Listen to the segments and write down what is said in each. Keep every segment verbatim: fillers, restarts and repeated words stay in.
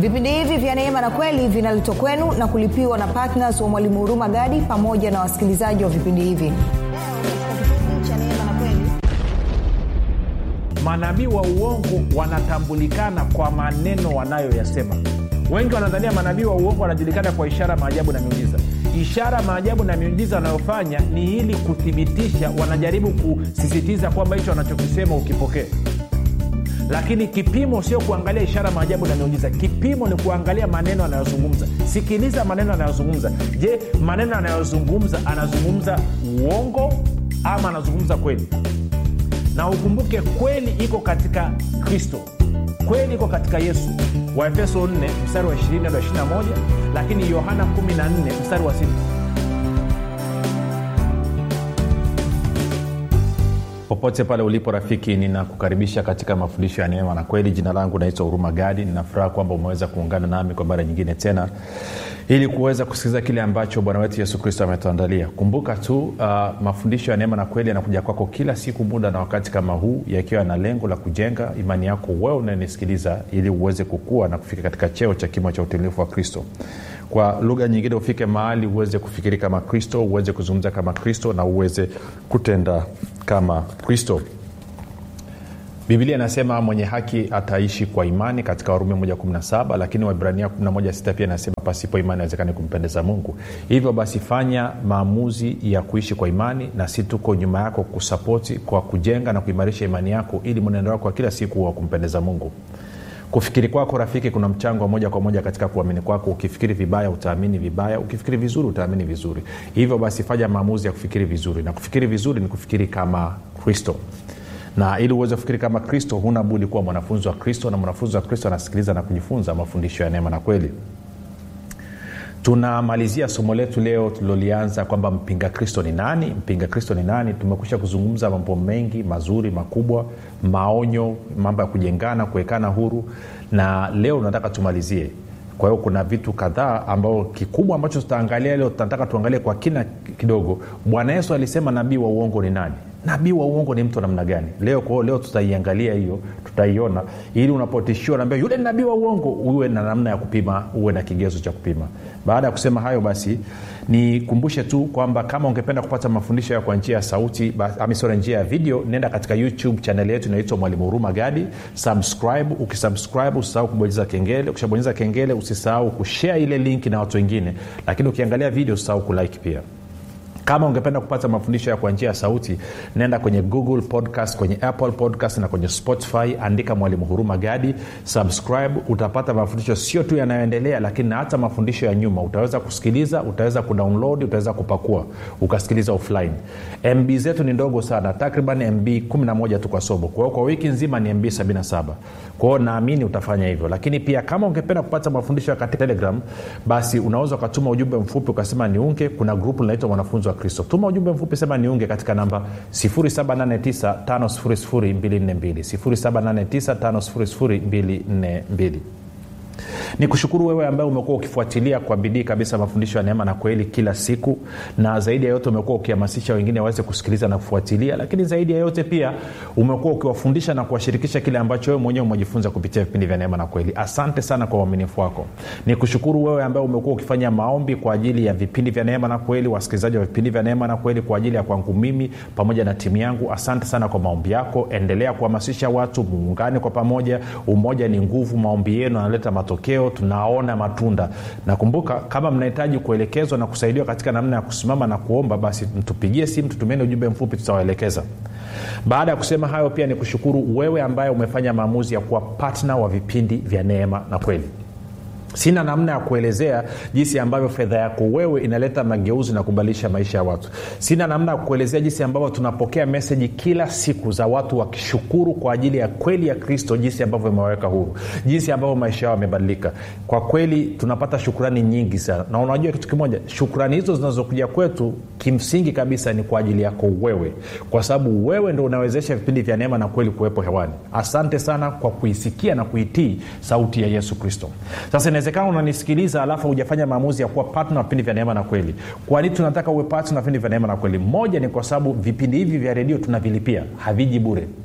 Vipindi hivi vya Neema na Kweli vinaletwa kwenu na kulipiwa na partners wa Mwalimu Huruma Gadi pamoja na wasikilizaji wa vipindi hivi. Manabii wa uongo wanatambulikana kwa maneno wanayoyasema. Wengi wanadhania manabii wa uongo wanajulikana kwa ishara, maajabu na miujiza. Ishara, maajabu na miujiza wanayofanya ni ili kuthibitisha, wanajaribu kusisitiza kwamba hicho wanachokisema ukipokee. Lakini kipimo sio kuangalia ishara, maajabu na miujiza. Kipimo ni kuangalia maneno anayozungumza. Sikiliza maneno anayozungumza. Je, maneno anayozungumza anazungumza uongo ama anazungumza kweli? Na ukumbuke kweli iko katika Kristo. Kweli iko katika Yesu. Waefeso nne mstari wa ishirini hadi ishirini na moja, lakini Yohana kumi na nne mstari wa sita. Popote pale ulipo rafiki, ninakukaribisha katika mafundisho ya Neema na Kweli. Jina langu naitwa Huruma Gadi. Ninafuraha kwamba umeweza kuungana nami kwa mara nyingine tena ili kuweza kusikiliza kile ambacho Bwana wetu Yesu Kristo ametuandalia. Kumbuka tu uh, mafundisho ya Neema na Kweli yanakuja kwako kila siku muda na wakati kama huu, yakiwa na lengo la kujenga imani yako wewe unayenisikiliza ili uweze kukua na kufika katika cheo cha kimo cha utimilifu wa Kristo. Kwa lugha nyingine, ufike mahali uweze kufikiri kama Kristo, uweze kuzungumza kama Kristo na uweze kutenda kama Kristo. Biblia inasema mwenye haki ataishi kwa imani katika Warumi moja kumi na saba, lakini Waebrania kumi na moja sita pia inasema pasipo imani haiwezekani kumpendeza Mungu. Hivyo basi fanya maamuzi ya kuishi kwa imani, na si tuko nyuma yako kusapoti kwa kujenga na kuimarisha imani yako ili mwenendo wako kila siku wa kumpendeza Mungu. Kufikiri kwako rafiki kuna mchango wa moja kwa moja katika kuamini kwako. Ukifikiri vibaya utaamini vibaya, ukifikiri vizuri utaamini vizuri. Hivyo basi fanya maamuzi ya kufikiri vizuri, na kufikiri vizuri ni kufikiri kama Kristo. Na ili uweze kufikiri kama Kristo, huna budi kuwa mwanafunzi wa Kristo, na mwanafunzi wa Kristo anasikiliza na kujifunza mafundisho ya Neema na Kweli. Tunamalizia somo letu leo tulilolianza kwamba mpinga Kristo ni nani? Mpinga Kristo ni nani? Tumekwisha kuzungumza mambo mengi mazuri makubwa, maonyo, mambo ya kujengana, kuwekana huru, na leo nataka tumalizie. Kwa hiyo kuna vitu kadhaa ambao kikubwa ambacho tutaangalia leo, tunataka tuangalie kwa kina kidogo. Bwana Yesu alisema nabii wa uongo ni nani? Nabii wa uongo ni mtu namna gani? Leo kwa leo tutaiangalia hiyo, tutaiona ili unapotishiwa naambia yule nabii wa uongo uwe na namna ya kupima, uwe na kigezo cha kupima. Baada ya kusema hayo basi nikumbushe tu kwamba kama ungependa kupata mafundisho ya kwa njia ya sauti, ama sio njia ya video, nenda katika YouTube channel yetu inaitwa Mwalimu Huruma Gadi, subscribe. Ukisubscribe usisahau kubonyeza kengele. Ukishabonyeza kengele usisahau kushare ile link na watu wengine, lakini ukiangalia video usisahau kulike pia. Kama ungependa kupata mafundisho ya kwa njia ya sauti, nenda kwenye Google Podcast, kwenye Apple Podcast na kwenye Spotify, andika Mwalimu Huruma Gadi, subscribe. Utapata mafundisho sio tu yanayoendelea, lakini hata mafundisho ya nyuma utaweza kusikiliza, utaweza kudownload, utaweza kupakua ukasikiliza offline. M B zetu ni ndogo sana, takriban M B kumi na moja tu kwa somo. Kwa hiyo kwa wiki nzima ni M B sabini na saba. Kwa hiyo naamini utafanya hivyo. Lakini pia kama ungependa kupata mafundisho ya katika Telegram, basi unaweza kutuma ujumbe mfupi ukasema niunge. Kuna grupu linaloitwa Wanafunzi wa Kristo. Tuma ujumbe mfupi sema niunge katika namba sifuri saba nane tisa tano sifuri sifuri mbili nne mbili sifuri saba nane tisa tano sifuri sifuri mbili nne mbili. Nikushukuru wewe ambaye umekuwa ukifuatilia kwa bidii kabisa mafundisho ya Neema na Kweli kila siku, na zaidi ya yote umekuwa ukihamasisha wengine waweze kusikiliza na kufuatilia, lakini zaidi ya yote pia umekuwa ukiwafundisha na kuwashirikisha kile ambacho wewe mwenyewe umejifunza kupitia vipindi vya Neema na Kweli. Asante sana kwa uaminifu wako. Nikushukuru wewe ambaye umekuwa ukifanya maombi kwa ajili ya vipindi vya Neema na Kweli, wasikilizaji wa vipindi vya Neema na Kweli, kwa ajili ya kwangu mimi pamoja na timu yangu. Asante sana kwa maombi yako. Endelea kuhamasisha watu, muungane kwa pamoja. Umoja ni nguvu. Maombi yenu yanaleta matokeo, tunaona matunda. Na kumbuka, kama mnahitaji kuelekezwa na kusaidiwa katika namna ya kusimama na kuomba, basi mtupigie simu, tutumieni ujumbe mfupi, tutawaelekeza. Baada ya kusema hayo, pia nikushukuru wewe ambaye umefanya maamuzi ya kuwa partner wa vipindi vya Neema na Kweli. Sina namna ya kuelezea jinsi ambavyo fedha yako wewe inaleta mageuzi na kubadilisha maisha ya watu. Sina namna ya kuelezea jinsi ambavyo tunapokea message kila siku za watu wakishukuru kwa ajili ya kweli ya Kristo, jinsi ambavyo imewaweka huru, jinsi ambavyo maisha yao yamebadilika. Kwa kweli tunapata shukrani nyingi sana. Na unajua kitu kimoja, shukrani hizo zinazokuja kwetu kimsingi kabisa ni kwa ajili yako wewe, kwa sababu wewe ndio unawezesha vipindi vya Neema na Kweli kuwepo hewani. Asante sana kwa kuisikia na kuitii sauti ya Yesu Kristo. Sasa inawezekana unanisikiliza alafu hujafanya maamuzi ya kuwa partner wa vipindi vya Neema na Kweli. Kwa nini tunataka uwe partner wa vipindi vya Neema na Kweli? Moja ni kwa sababu vipindi hivi vya redio tunavilipia, haviji bure.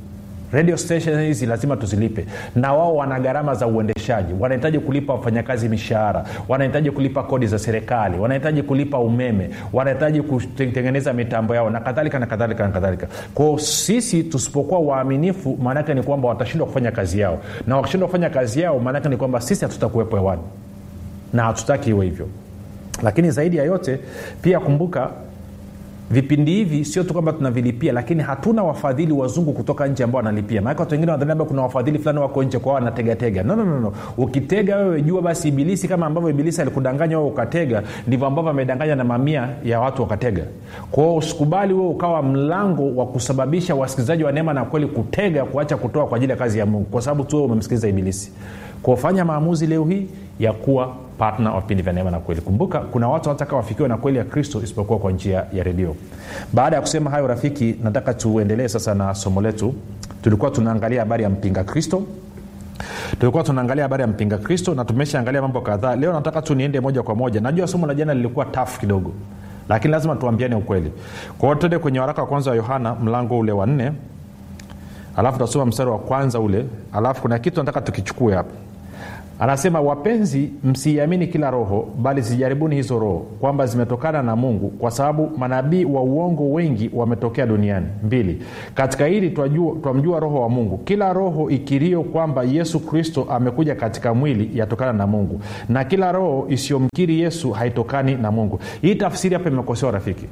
radio station hizi lazima tuzilipe, na wao wana gharama za uendeshaji, wanahitaji kulipa wafanyakazi mishahara, wanahitaji kulipa kodi za serikali, wanahitaji kulipa umeme, wanahitaji kutengeneza mitambo yao na kadhalika na kadhalika na kadhalika. Kwa sisi tusipokuwa waaminifu, maana yake ni kwamba watashindwa kufanya kazi yao, na wakishindwa kufanya kazi yao, maana yake ni kwamba sisi hatutakuwepo hewani, na hatutaki iwe hivyo. Lakini zaidi ya yote pia kumbuka, vipindi hivi sio tu kwamba tunavilipia, lakini hatuna wafadhili wazungu kutoka nje ambao wanalipia. Maana watu wengine wanadhani kuna wafadhili fulani wako nje kwa wanatega tega. No no no no. Ukitega wewe, jua basi ibilisi, kama ambavyo ibilisi alikudanganya wewe ukatega, ndivyo ambavyo amedanganya na mamia ya watu wakatega. Kwa hiyo usikubali wewe ukawa mlango wa kusababisha wasikilizaji wa Neema na Kweli kutega, kuacha kutoa kwa ajili ya kazi ya Mungu, kwa sababu tu wewe umemsikiliza ibilisi. Kwa kufanya maamuzi leo hii ya kuwa partner of vipindi vya Neema na Kweli. Kumbuka kuna watu wanataka wafikiwe na kweli ya Kristo isipokuwa kwa njia ya redio. Baada ya kusema hayo rafiki, nataka tuendelee sasa na somo letu. Tulikuwa tunaangalia habari ya mpinga Kristo. Tulikuwa tunaangalia habari ya mpinga Kristo na tumeshaangalia mambo kadhaa. Leo nataka tu niende moja kwa moja. Najua somo la jana lilikuwa tough kidogo, lakini lazima tuambiane ukweli. Kwa hiyo tuende kwenye waraka wa kwanza wa Yohana mlango ule wa nne. Alafu tutasoma mstari wa kwanza ule. Alafu kuna kitu nataka tukichukue hapa. Anasema, wapenzi, msiamini kila roho, bali zijaribuni hizo roho kwamba zimetokana na Mungu, kwa sababu manabii wa uongo wengi wametokea duniani. Mbili, katika hili twajua twamjua roho wa Mungu. Kila roho ikirio kwamba Yesu Kristo amekuja katika mwili yatokana na Mungu, na kila roho isiyomkiri Yesu haitokani na Mungu. Hii tafsiri hapa imekosewa rafiki.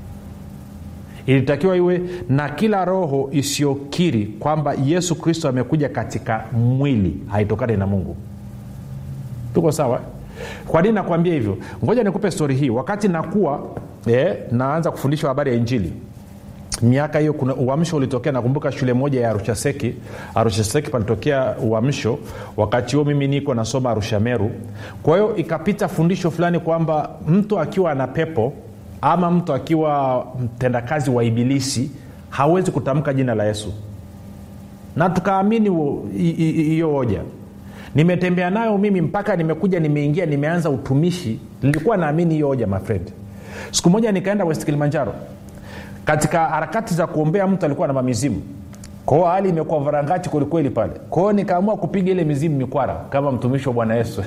Ilitakiwa iwe na kila roho isiyokiri kwamba Yesu Kristo amekuja katika mwili haitokani na Mungu. Tuko sawa? Kwa nini nakwambia hivyo? Ngoja nikupe story hii. Wakati nakuwa eh, naanza kufundisha habari ya Injili, miaka hiyo kuna uamsho ulitokea. Nakumbuka shule moja ya Arusha Seki. Arusha Seki palitokea uamsho. Wakati huo mimi niko nasoma Arusha Meru. Kwa hiyo ikapita fundisho fulani kwamba mtu akiwa ana pepo ama mtu akiwa mtendakazi wa ibilisi hawezi kutamka jina la Yesu. Na tukaamini hiyo hoja. Nimetembea nayo mimi mpaka nimekuja nimeingia nimeanza utumishi. Nilikuwa naamini hiyo hoja my friend. Siku moja nikaenda West Kilimanjaro. Katika harakati za kuombea mtu alikuwa na mamizimu. Kwa hiyo hali imekuwa varangati kweli kweli pale. Kwa hiyo nikaamua kupiga ile mizimu mikwara kama mtumishi wa Bwana Yesu.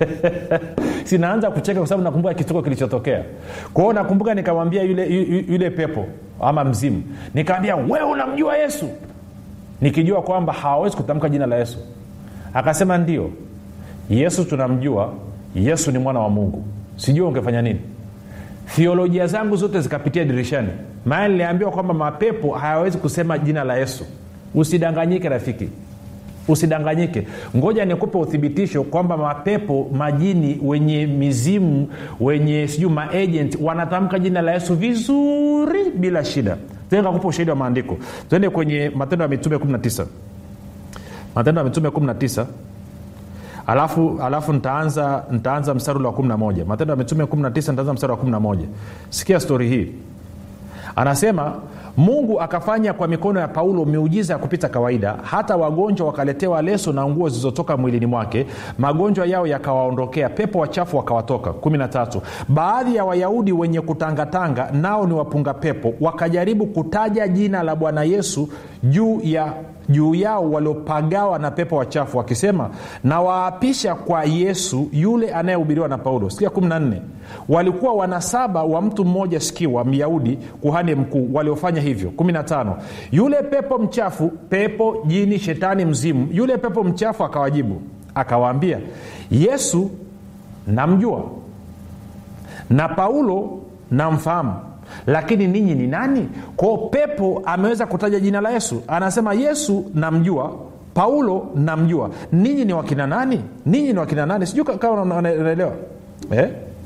Sinaanza kucheka kwa sababu nakumbuka kitoko kilichotokea. Kwa hiyo nakumbuka nikamwambia yule yule pepo ama mzimu, nikamwambia, wewe unamjua Yesu? Nikijua kwamba hawezi kutamka jina la Yesu. Akasema, ndio, Yesu tunamjua, Yesu ni mwana wa Mungu. Sijui ungefanya nini. Theolojia zangu zote zikapitia dirishani. Maana niliambiwa kwamba mapepo hayawezi kusema jina la Yesu. Usidanganyike rafiki. Usidanganyike. Ngoja nikupe uthibitisho kwamba mapepo, majini, wenye mizimu, wenye sijui maagent wanatamka jina la Yesu vizuri bila shida. Tenga kupa ushahidi wa maandiko. Twende kwenye Matendo ya Mitume kumi na tisa. Matendo ya Mitume kumi na tisa. Alafu alafu nitaanza nitaanza mstari wa kumi na moja. Matendo ya Mitume kumi na tisa nitaanza mstari wa kumi na moja. Sikia story hii. Anasema, Mungu akafanya kwa mikono ya Paulo miujiza ya kupita kawaida, hata wagonjwa wakaletewa leso na nguo zilizotoka mwilini mwake, magonjwa yao yakawaondokea, pepo wachafu wakawatoka. kumi na tatu. Baadhi ya Wayahudi wenye kutangatanga, nao ni wapunga pepo, wakajaribu kutaja jina la Bwana Yesu juu ya juu yao waliopagawa na pepo wachafu, wakisema, na waapisha kwa Yesu yule anayehubiriwa na Paulo. Sikia kumi na nne. Walikuwa wanasaba wa mtu mmoja sikiwa Myahudi, kuhani mkuu, waliofanya hivyo. kumi na tano. Yule pepo mchafu, pepo, jini, shetani, mzimu, yule pepo mchafu akawajibu akawaambia, Yesu namjua na Paulo namfahamu, lakini ninyi ni nani? Kwa pepo ameweza kutaja jina la Yesu. Anasema, Yesu namjua, Paulo namjua, ninyi ni wakina nani? Ninyi ni wakina nani? Sijui kama unaelewa. Eh?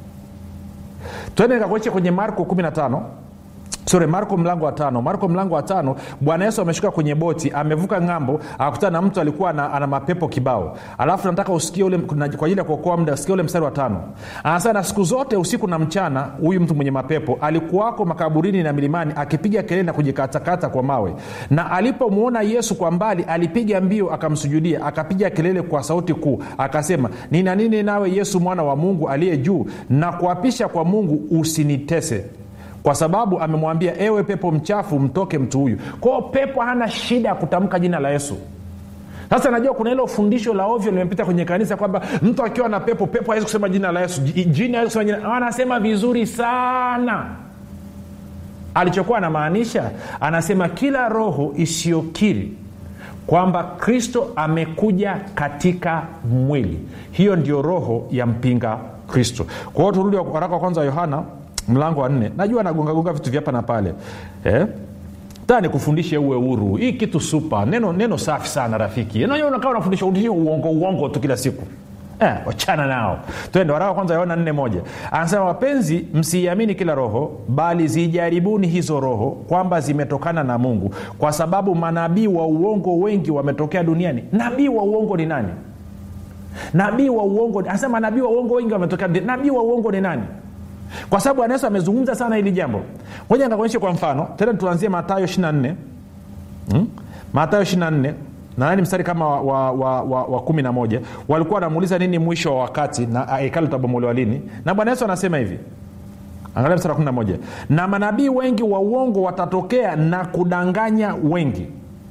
Twende nikakuache kwenye Marko kumi na tano. Sorry, Marko mlango wa tano. Marko mlango wa tano, Bwana Yesu ameshuka kwenye boti, amevuka ng'ambo, akakutana na mtu alikuwa na, ana mapepo kibao. Alafu nataka usikie ule kwa ajili ya kuokoa muda, usikie ule mstari wa tano. Anasema, na siku zote usiku na mchana huyu mtu mwenye mapepo alikuwako makaburini na milimani akipiga kelele na kujikatakata kwa mawe. Na alipomuona Yesu kwa mbali alipiga mbio akamsujudia, akapiga kelele kwa sauti kuu akasema, nina nini nawe Yesu mwana wa Mungu aliye juu? Na kuapisha kwa Mungu usinitese, kwa sababu amemwambia, ewe pepo mchafu mtoke mtu huyu. Kwa hiyo pepo hana shida ya kutamka jina la Yesu. Sasa najua kuna ile fundisho la ovyo limepita kwenye kanisa kwamba mtu akiwa na pepo, pepo hawezi kusema jina la Yesu, jini hawezi kusema jina. Anasema vizuri sana. Alichokuwa anamaanisha, anasema kila roho isiyokiri kwamba Kristo amekuja katika mwili, hiyo ndio roho ya mpinga Kristo. Kwa hiyo turudi waraka wa kwanza wa Yohana mlango wa nne. Najua nagonga gonga vitu vya hapa na pale. Eh? Tani kufundishe uwe huru. Hii kitu super. Neno neno safi sana rafiki. Unajua unakaa unafundisha undishe uongo uongo tu kila siku. Eh, wachana nao. Twende waraka wa kwanza Yohana nne moja. Anasema, wapenzi, msiamini kila roho, bali zijaribuni hizo roho kwamba zimetokana na Mungu, kwa sababu manabii wa uongo wengi wametokea duniani. Nabii wa uongo ni nani? Nabii wa uongo, anasema nabii wa uongo wengi wametokea. Nabii wa uongo ni nani? Kwa sababu Yesu amezungumza sana hili jambo. Ngoja nikakuonyeshe kwa mfano. Tena tuanzie Mathayo ishirini na nne. Hmm? Mathayo ishirini na nne na nani mstari kama wa, wa, wa, wa, wa kumi na moja. Walikuwa wanamuuliza nini mwisho wa wakati na hekalu litabomolewa lini? Na Bwana Yesu anasema hivi. Angalia mstari wa kumi na moja. Na manabii wengi wa uongo watatokea na kudanganya wengi.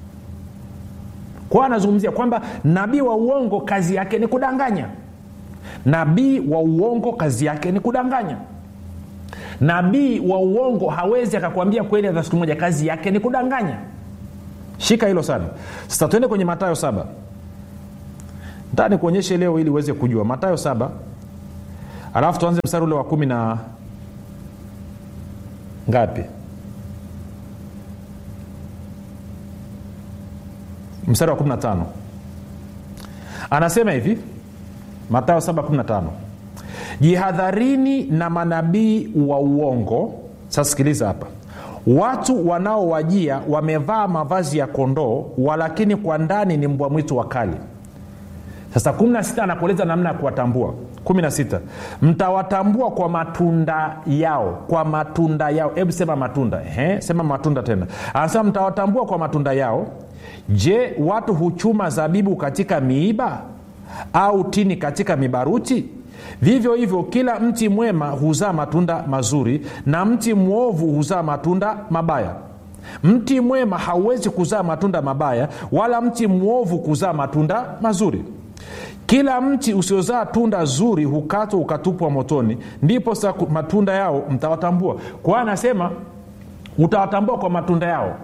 Kwa anazungumzia kwamba nabii wa uongo kazi yake ni kudanganya. Nabii wa uongo kazi yake ni kudanganya. Nabii wa uongo hawezi akakwambia kweli hata siku moja, kazi yake ni kudanganya. Shika hilo sana. Sasa tuende kwenye Mathayo saba. Ndani kuonyeshe leo ili uweze kujua. Mathayo saba. Alafu tuanze mstari ule wa kumi na ngapi? Mstari wa kumi na tano. Anasema hivi, Mathayo saba kumi na tano. Jihadharini na manabii wa uongo. Sasa sikiliza hapa. Watu wanaowajia wamevaa mavazi ya kondoo, walakini kwa ndani ni mbwa mwitu wakali. Sasa kumi na sita anakueleza namna ya kuwatambua. kumi na sita. Mtawatambua kwa matunda yao. Kwa matunda yao. Hebu sema matunda. Ehe, sema matunda tena. Anasema mtawatambua kwa matunda yao. Je, watu huchuma zabibu katika miiba au tini katika mibaruti? Vivyo hivyo kila mti mwema huzaa matunda mazuri, na mti mwovu huzaa matunda mabaya. Mti mwema hauwezi kuzaa matunda mabaya, wala mti mwovu kuzaa matunda mazuri. Kila mti usiozaa tunda zuri hukatwa ukatupwa motoni. Ndipo sasa matunda yao mtawatambua. Kwa anasema utawatambua kwa matunda yao.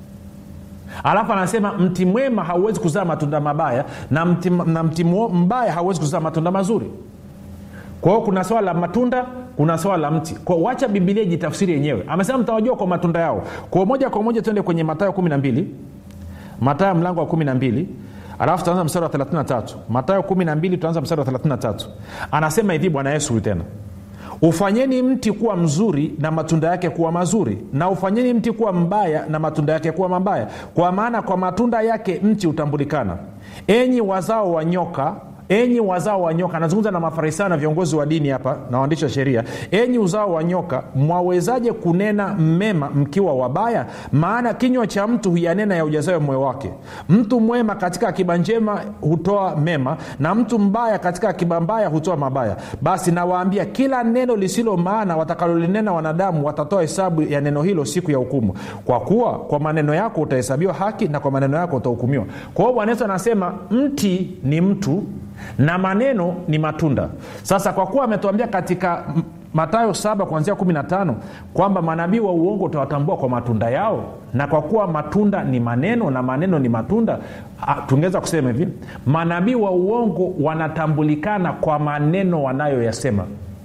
Alafu anasema mti mwema hauwezi kuzaa matunda mabaya, na mti, na mti mbaya hauwezi kuzaa matunda mazuri. Kwa hiyo kuna swala la matunda, kuna swala la mti. Kwa wacha Biblia jitafsiri yenyewe. Amesema mtawajua kwa matunda yao. Kwa moja kwa moja tuende kwenye Mathayo kumi na mbili. Mathayo mlango wa kumi na mbili. Alafu tuanza mstari wa thelathini na tatu. Mathayo kumi na mbili tuanza mstari wa thelathini na tatu. Anasema hivi Bwana Yesu tena. Ufanyeni mti kuwa mzuri na matunda yake kuwa mazuri, na ufanyeni mti kuwa mbaya na matunda yake kuwa mabaya, kwa maana kwa matunda yake mti utambulikana. Enyi wazao wa nyoka, enyi wazao wa nyoka. Anazungumza na Mafarisayo na viongozi wa dini hapa na waandishi wa sheria. Enyi uzao wa nyoka, mwawezaje kunena mema mkiwa wabaya? Maana kinywa cha mtu huyanena ya ujazayo moyo wake. Mtu mwema katika akiba njema hutoa mema, na mtu mbaya katika akiba mbaya hutoa mabaya. Basi nawaambia, kila neno lisilo maana watakalolinena wanadamu watatoa hesabu ya neno hilo siku ya hukumu. Kwa kuwa kwa maneno yako utahesabiwa haki, na kwa maneno yako utahukumiwa. Kwa hiyo Bwana Yesu anasema mti ni mtu na maneno ni matunda. Sasa kwa kuwa ametuambia katika Mathayo saba kuanzia kumi na tano kwamba manabii wa uongo utawatambua kwa matunda yao, na kwa kuwa matunda ni maneno na maneno ni matunda, tungeweza kusema hivi, manabii wa uongo wanatambulikana kwa maneno wanayoyasema.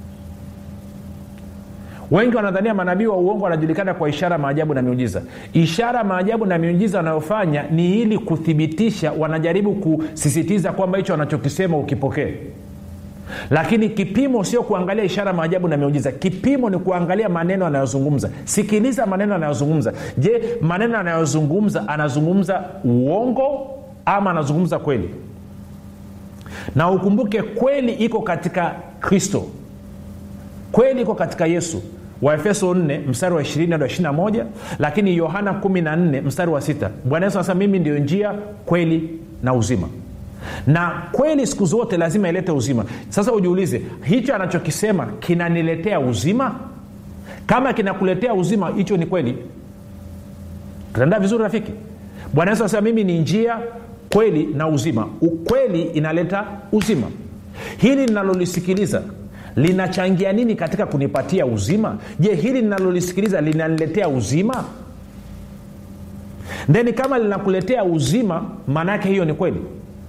Wengi wanadhania manabii wa uongo wanajulikana kwa ishara, maajabu na miujiza. Ishara, maajabu na miujiza wanayofanya ni ili kuthibitisha, wanajaribu kusisitiza kwamba hicho wanachokisema ukipokee. Lakini kipimo sio kuangalia ishara, maajabu na miujiza. Kipimo ni kuangalia maneno anayozungumza. Sikiliza maneno anayozungumza. Je, maneno anayozungumza anazungumza uongo ama anazungumza kweli? Na ukumbuke kweli iko katika Kristo. Kweli iko katika Yesu. Waefeso nne mstari wa ishirini hadi ishirini na moja, lakini Yohana kumi na nne mstari wa sita. Bwana Yesu anasema mimi ndio njia, kweli na uzima. Na kweli siku zote lazima ilete uzima. Sasa ujiulize, hicho anachokisema kinaniletea uzima? kama kinakuletea uzima, hicho ni kweli. Tunaenda vizuri rafiki? Bwana Yesu anasema mimi ni njia, kweli na uzima. Ukweli inaleta uzima. Hili ninalolisikiliza linachangia nini katika kunipatia uzima? Je, hili ninalolisikiliza linaniletea uzima? Ndeni kama linakuletea uzima, maana yake hiyo ni kweli.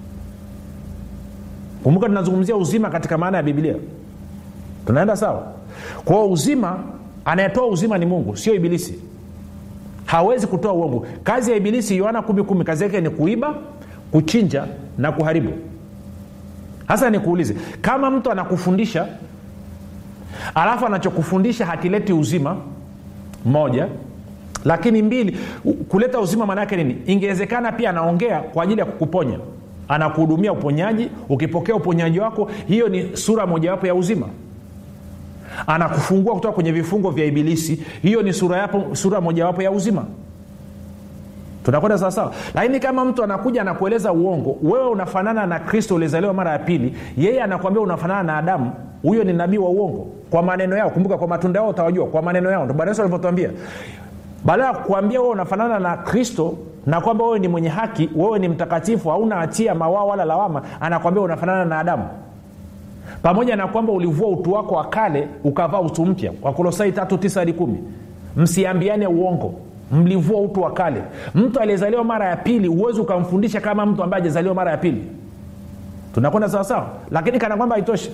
Kumbuka tunazungumzia uzima katika maana ya Biblia. Tunaenda sawa? Kwa uzima, anayetoa uzima ni Mungu, sio ibilisi. Hawezi kutoa uongo. Kazi ya ibilisi, Yohana kumi kumi, kazi yake ni kuiba, kuchinja na kuharibu. Hasa nikuulize, kama mtu anakufundisha alafu anachokufundisha hakileti uzima, moja, lakini mbili, kuleta uzima maana yake nini? Ingewezekana pia anaongea kwa ajili ya kukuponya, anakuhudumia uponyaji, ukipokea uponyaji wako, hiyo ni sura mojawapo ya uzima. Anakufungua kutoka kwenye vifungo vya ibilisi, hiyo ni sura yapo, sura mojawapo ya uzima. Tunakwenda sawa sawa? Lakini kama mtu anakuja anakueleza uongo, wewe unafanana na Kristo ulizaliwa mara ya pili, yeye anakuambia unafanana na Adamu, huyo ni nabii wa uongo. Kwa maneno yao, kumbuka kwa matunda yao utawajua, kwa maneno yao. Ndio Bwana Yesu alivyotuambia. Badala ya kukuambia wewe unafanana na Kristo na kwamba wewe ni mwenye haki, wewe ni mtakatifu, hauna hatia, mawaa wala lawama, anakuambia unafanana na Adamu. Pamoja na kwamba ulivua utu wako wa kale ukavaa utu mpya. Wakolosai tatu tisa hadi kumi. Msiambiane uongo, mlivua utu wa kale. Mtu aliyezaliwa mara ya pili uwezo ukamfundisha kama mtu ambaye hajazaliwa mara ya pili. Tunakwenda sawa sawa? Lakini kana kwamba haitoshi.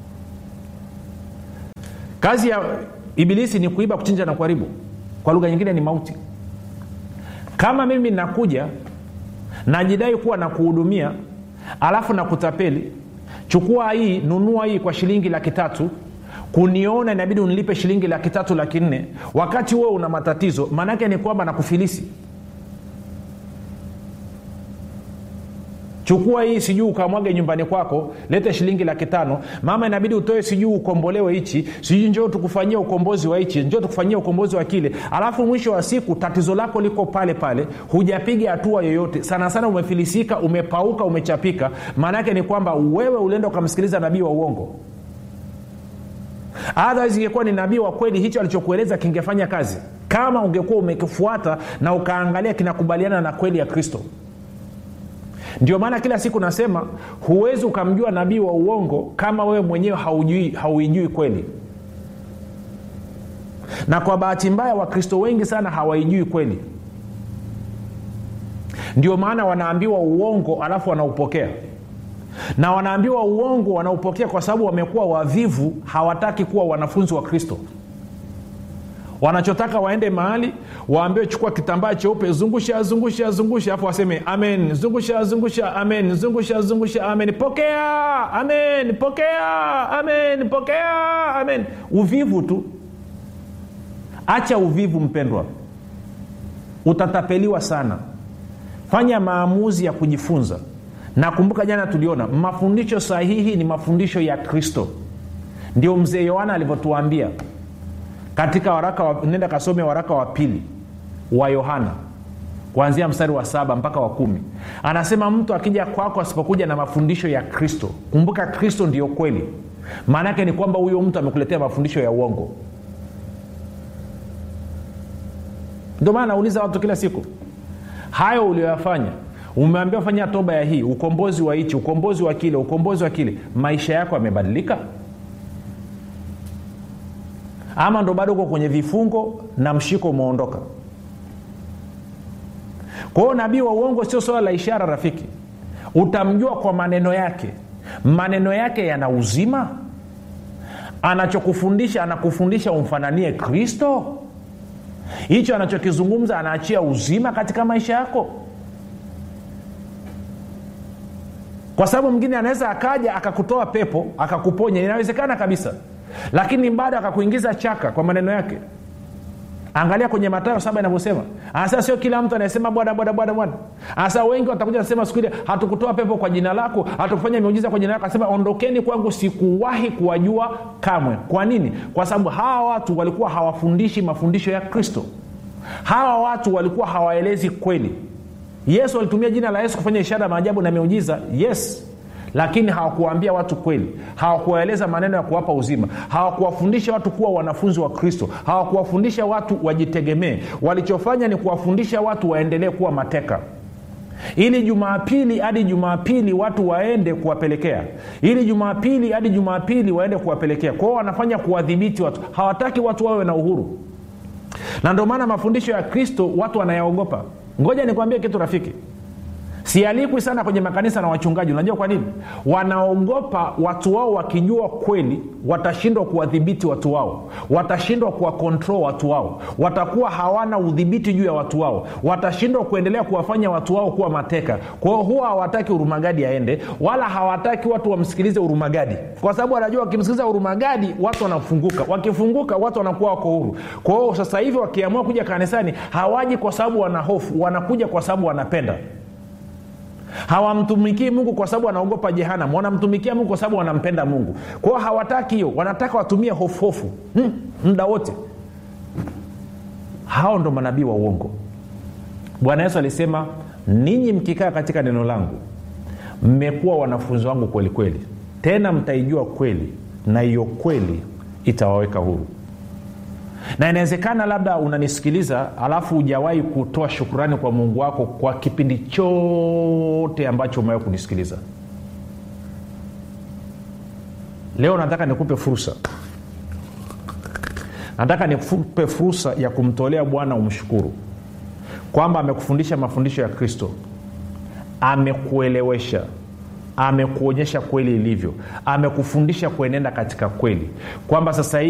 Kazi ya ibilisi ni kuiba, kuchinja na kuharibu. Kwa lugha nyingine ni mauti. Kama mimi nakuja najidai kuwa na kuhudumia, alafu na kutapeli, chukua hii, nunua hii kwa shilingi laki tatu, kuniona inabidi unilipe shilingi laki tatu, laki nne, wakati wewe una matatizo, maana yake ni kwamba nakufilisi. Chukua hii sijui ukamwage nyumbani kwako, lete shilingi laki tano, mama inabidi utoe sijui ukombolewe hichi, sijui njoo tukufanyia ukombozi wa hichi, njoo tukufanyia ukombozi wa kile. Alafu mwisho wa siku tatizo lako liko pale pale, hujapiga hatua yoyote. Sana sana umefilisika, umepauka, umechapika. Maana yake ni kwamba wewe ulienda ukamsikiliza nabii wa uongo. Otherwise ingekuwa ni nabii wa kweli, hicho alichokueleza kingefanya kazi. Kama ungekuwa umekifuata na ukaangalia kinakubaliana na kweli ya Kristo. Ndio maana kila siku nasema huwezi ukamjua nabii wa uongo kama wewe mwenyewe haujui, hauijui kweli. Na kwa bahati mbaya Wakristo wengi sana hawaijui kweli. Ndio maana wanaambiwa uongo alafu wanaupokea. Na wanaambiwa uongo wanaupokea kwa sababu wamekuwa wavivu, hawataki kuwa wanafunzi wa Kristo. Wanachotaka waende mahali waambiwe chukua kitambaa cheupe, zungusha zungusha zungusha, afu waseme amen, zungusha zungusha amen, zungusha zungusha amen, pokea amen, pokea amen, pokea amen. Uvivu tu. Acha uvivu mpendwa, utatapeliwa sana. Fanya maamuzi ya kujifunza. Na kumbuka jana tuliona mafundisho sahihi ni mafundisho ya Kristo. Ndio mzee Yohana alivyotuambia katika waraka wa, nenda kasome waraka wa pili wa Yohana kuanzia mstari wa saba mpaka wa kumi. Anasema mtu akija kwako asipokuja na mafundisho ya Kristo, kumbuka Kristo ndio kweli, maana yake ni kwamba huyo mtu amekuletea mafundisho ya uongo. Ndio maana nauliza watu kila siku, hayo uliyofanya, umeambiwa fanya toba ya hii, ukombozi wa hichi, ukombozi wa kile, ukombozi wa kile, maisha yako yamebadilika? Ama ndo bado uko kwenye vifungo na mshiko umeondoka? Kwa hiyo nabii wa uongo sio swala la ishara rafiki. Utamjua kwa maneno yake. Maneno yake yana uzima. Anachokufundisha, anakufundisha umfananie Kristo. Hicho anachokizungumza anaachia uzima katika maisha yako. Kwa sababu mwingine anaweza akaja akakutoa pepo, akakuponya, inawezekana kabisa. Lakini baada akakuingiza chaka kwa maneno yake. Angalia kwenye Mathayo saba inavyosema. Anasema sio kila mtu anayesema bwana bwana bwana bwana. Anasema wengi watakuja kusema siku ile hatukutoa pepo kwa jina lako, hatukufanya miujiza kwa jina lako. Anasema ondokeni kwangu, sikuwahi kuwajua kamwe. Kwa nini? Kwa sababu hawa watu walikuwa hawafundishi mafundisho ya Kristo. Hawa watu walikuwa hawaelezi kweli. Yesu alitumia jina la Yesu kufanya ishara, maajabu na miujiza. Yes. lakini hawakuwaambia watu kweli, hawakuwaeleza maneno ya kuwapa uzima, hawakuwafundisha watu kuwa wanafunzi wa Kristo, hawakuwafundisha watu wajitegemee. Walichofanya ni kuwafundisha watu waendelee kuwa mateka, ili Jumapili hadi Jumapili watu waende kuwapelekea, ili Jumapili hadi Jumapili waende kuwapelekea. Kwa hiyo wanafanya kuwadhibiti watu, hawataki watu wawe na uhuru. Na ndio maana mafundisho ya Kristo watu wanayaogopa. Ngoja nikwambie kitu rafiki, sialikwi sana kwenye makanisa na wachungaji. Unajua kwa nini? Wanaogopa watu wao wakijua kweli watashindwa kuwadhibiti watu wao, watashindwa kuwa control watu wao, watakuwa hawana udhibiti juu ya watu wao, watashindwa kuendelea kuwafanya watu wao kuwa mateka. Kwa hiyo huwa hawataki Urumagadi aende, wala hawataki watu wamsikilize Urumagadi, kwa sababu wanajua wakimsikiliza Urumagadi watu wanafunguka, wakifunguka watu wanakuwa wako huru. Kwa hiyo sasa hivi wakiamua kuja kanisani hawaji kwa sababu wana hofu, wanakuja kwa sababu wanapenda. Hawamtumikii Mungu kwa sababu wanaogopa jehanamu, wanamtumikia Mungu kwa sababu wanampenda Mungu. Kwa hiyo hawataki hiyo, wanataka watumie hofu hofu hmm, muda wote. Hao ndo manabii wa uongo. Bwana Yesu alisema, ninyi mkikaa katika neno langu mmekuwa wanafunzi wangu kweli kweli, tena mtaijua kweli na hiyo kweli itawaweka huru. Na inawezekana labda unanisikiliza alafu hujawahi kutoa shukrani kwa Mungu wako kwa kipindi chote ambacho umewahi kunisikiliza. Leo nataka nikupe fursa, nataka nikupe fursa ya kumtolea Bwana umshukuru kwamba amekufundisha mafundisho ya Kristo, amekuelewesha, amekuonyesha kweli ilivyo, amekufundisha kuenenda katika kweli, kwamba sasa